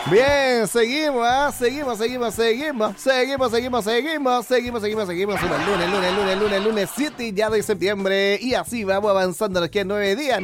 Bien, seguimos. Seguimos. Lunes 7 ya de septiembre. Y así vamos avanzando. Nos quedan 9 días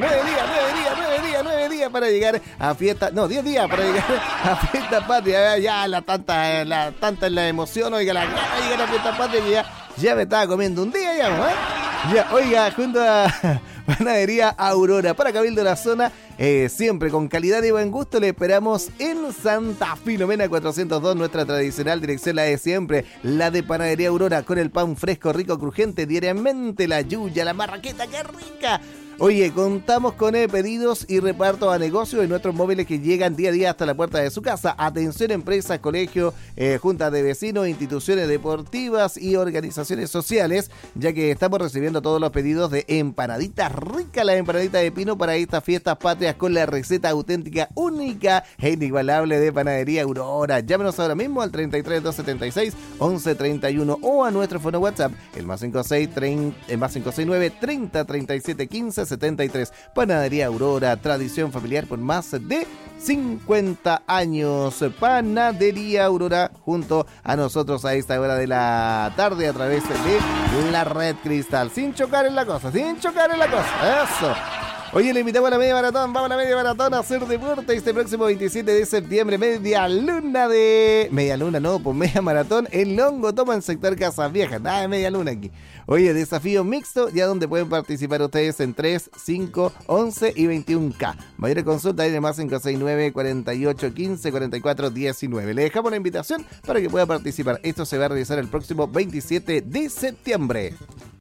para llegar a fiesta. No, 10 días para llegar a fiesta patria. Ya la tanta es la emoción. Oiga, la gana de llegar a fiesta patria que ya me estaba comiendo un día ya, ¿no? Ya, oiga, junto a Panadería Aurora para Cabildo de la Zona, siempre con calidad y buen gusto, le esperamos en Santa Filomena 402, nuestra tradicional dirección, la de siempre, la de Panadería Aurora, con el pan fresco, rico, crujiente, diariamente, la yuya, la marraqueta, ¡qué rica! Oye, contamos con pedidos y reparto a negocios en nuestros móviles que llegan día a día hasta la puerta de su casa. Atención, empresas, colegios, juntas de vecinos, instituciones deportivas y organizaciones sociales, ya que estamos recibiendo todos los pedidos de empanaditas ricas, las empanaditas de pino para estas fiestas patrias con la receta auténtica, única e inigualable de Panadería Aurora. Llámenos ahora mismo al 33 276 1131 o a nuestro fono WhatsApp, el más 569 30 37 15 73. Panadería Aurora, tradición familiar por más de 50 años. Panadería Aurora junto a nosotros a esta hora de la tarde a través de la Red Cristal. Sin chocar en la cosa. Eso. Oye, le invitamos a la media maratón. Vamos a la media maratón a hacer deporte este próximo 27 de septiembre. Media maratón en Longo Toma, en sector Casas Viejas. Nada de media luna aquí. Oye, desafío mixto, ya donde pueden participar ustedes en 3, 5, 11 y 21K. Mayor consulta en el más 569 48 15 44 19. Le dejamos la invitación para que pueda participar. Esto se va a realizar el próximo 27 de septiembre.